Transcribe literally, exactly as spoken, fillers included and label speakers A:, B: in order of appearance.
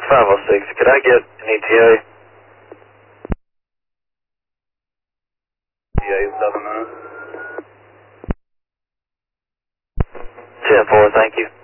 A: five oh six, could I get an E T A? E T A seven nine. ten four, thank you.